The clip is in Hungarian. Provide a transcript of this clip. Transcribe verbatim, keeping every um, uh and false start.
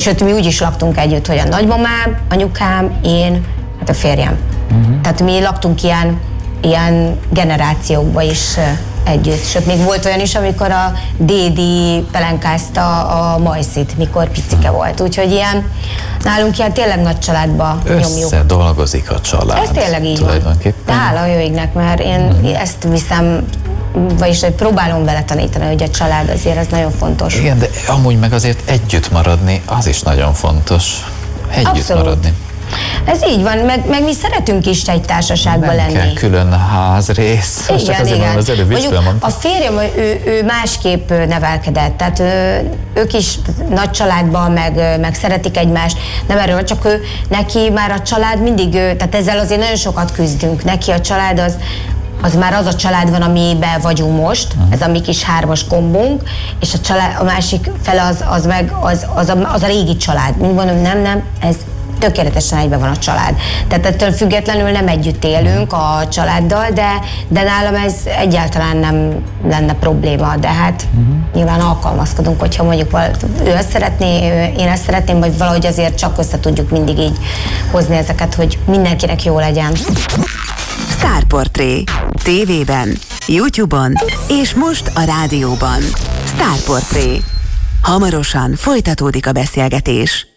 Sőt, mi úgy is laktunk együtt, hogy a nagymamám, anyukám, én, hát a férjem. Uh-huh. Tehát mi laktunk ilyen, ilyen generációkba is együtt. Sőt, még volt olyan is, amikor a dédi pelenkázta a Majszit, mikor picike volt. Úgyhogy ilyen, nálunk ilyen tényleg nagy családba nyomjuk. Összedolgozik a család. Ez tényleg így van. De hála a jó égnek, mert én mm. ezt viszem, vagyis hogy próbálom vele tanítani, hogy a család azért ez nagyon fontos. Igen, de amúgy meg azért együtt maradni, az is nagyon fontos. Együtt Abszolút. maradni. Ez így van, meg, meg mi szeretünk is egy társaságban nem lenni. Nem kell külön házrész. Igen, csak azért igen. Van, az előbb Mondjuk a férjem, ő, ő másképp nevelkedett, tehát ő, ők is nagy családban, meg, meg szeretik egymást, nem erről, csak ő, neki már a család mindig, tehát ezzel azért nagyon sokat küzdünk, neki a család az, az már az a család van, amiben vagyunk most, uh-huh. ez a mi kis hármas kombónk, és a, család, a másik fele az, az meg az, az, a, az a régi család. Mind mondom, nem, nem, ez tökéletesen egyben van a család. Tehát ettől függetlenül nem együtt élünk a családdal, de, de nálam ez egyáltalán nem lenne probléma, de hát uh-huh. nyilván alkalmazkodunk, hogyha mondjuk ő ezt szeretné, én ezt szeretném, vagy valahogy azért csak össze tudjuk mindig így hozni ezeket, hogy mindenkinek jó legyen. Sztárportré. Tévében, YouTube-on és most a rádióban. Sztárportré. Hamarosan folytatódik a beszélgetés.